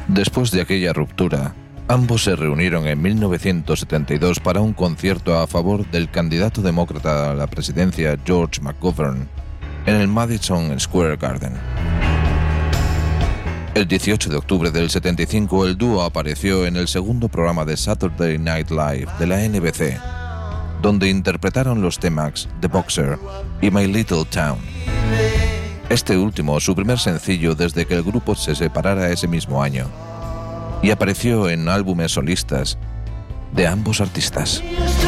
Después de aquella ruptura, ambos se reunieron en 1972 para un concierto a favor del candidato demócrata a la presidencia George McGovern en el Madison Square Garden. El 18 de octubre del 75, el dúo apareció en el segundo programa de Saturday Night Live de la NBC, donde interpretaron los temas The Boxer y My Little Town. Este último, su primer sencillo desde que el grupo se separara ese mismo año, y apareció en álbumes solistas de ambos artistas.